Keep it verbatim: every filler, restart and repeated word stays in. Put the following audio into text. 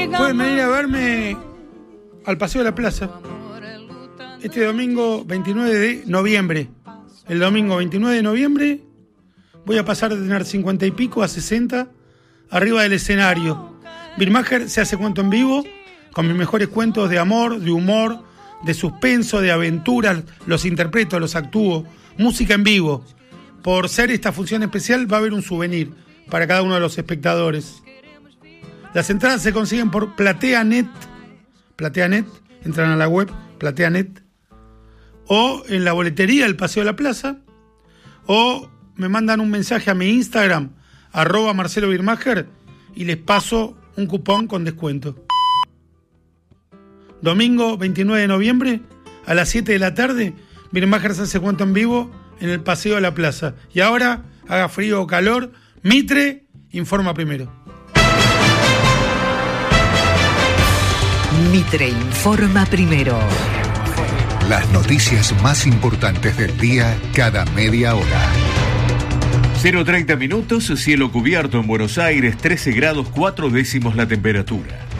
Pueden venir a verme al Paseo de la Plaza este domingo veintinueve de noviembre. El domingo veintinueve de noviembre voy a pasar de tener cincuenta y pico a sesenta arriba del escenario. Birmacher se hace cuento en vivo con mis mejores cuentos de amor, de humor, de suspenso, de aventuras. Los interpreto, los actúo. Música en vivo. Por ser esta función especial va a haber un souvenir para cada uno de los espectadores. Las entradas se consiguen por PlateaNet. PlateaNet, entran a la web PlateaNet. O en la boletería del Paseo de la Plaza. O me mandan un mensaje a mi Instagram, arroba Marcelo Birmacher, y les paso un cupón con descuento. Domingo veintinueve de noviembre, a las siete de la tarde, Birmacher se hace cuento en vivo en el Paseo de la Plaza. Y ahora, haga frío o calor, Mitre informa primero. Mitre informa primero. Las noticias más importantes del día cada media hora. cero treinta minutos, cielo cubierto en Buenos Aires, trece grados cuatro décimos la temperatura.